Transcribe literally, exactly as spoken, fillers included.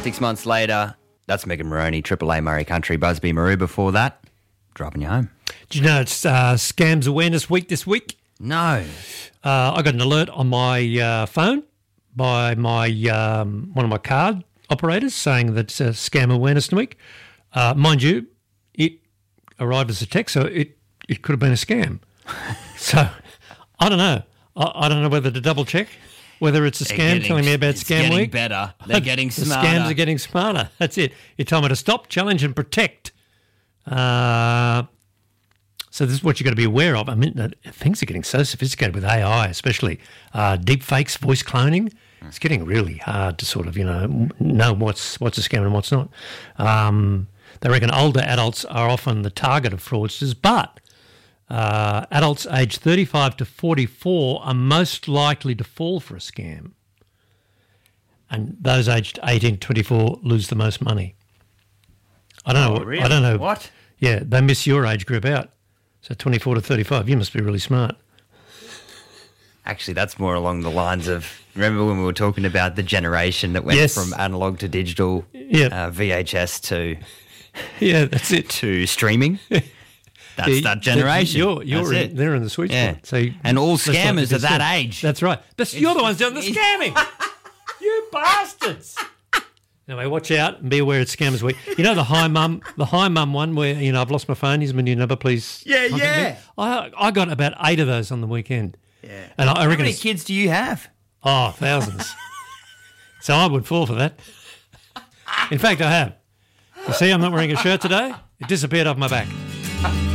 Six months later, that's Megan Moroney, Triple A Murray Country, Busby Maru before that, driving you home. Do you know it's uh, Scams Awareness Week this week? No. Uh, I got an alert on my uh, phone by my um, one of my card operators saying that it's uh, Scam Awareness Week. Uh, mind you, it arrived as a text, so it, it could have been a scam. So, I don't know. I, I don't know whether to double check whether it's a scam getting, telling me about it's Scam getting Week. better. They're getting the smarter. scams are getting smarter. That's it. You told me to stop, challenge and protect. Uh, so this is what you've got to be aware of. I mean, uh, things are getting so sophisticated with A I, especially uh, deep fakes, voice cloning. It's getting really hard to sort of, you know, know what's what's a scam and what's not. Um, they reckon older adults are often the target of fraudsters, but uh, adults aged thirty-five to forty-four are most likely to fall for a scam. And those aged eighteen to twenty-four lose the most money. I don't Oh, know. really? I don't know. What? Yeah, they miss your age group out. So twenty-four to thirty-five, you must be really smart. Actually, that's more along the lines of, remember when we were talking about the generation that went Yes. from analog to digital, Yep. uh, V H S to Yeah, that's it. to streaming? That's Yeah, that generation. You're, you're That's in, it. they're in the sweet Yeah. spot. So you- And all let's not scammers be are that scam- age. That's right. That's, you're the ones doing the scamming. You bastards. Anyway, watch out and be aware it's Scammers Week. You know the Hi Mum, the Hi Mum one where, you know, I've lost my phone, here's my new number, please. Yeah, contact yeah. me. I, I got about eight of those on the weekend. Yeah. And I, I How reckon many it's, kids do you have? oh, thousands. So I would fall for that. In fact, I have. You see, I'm not wearing a shirt today. It disappeared off my back.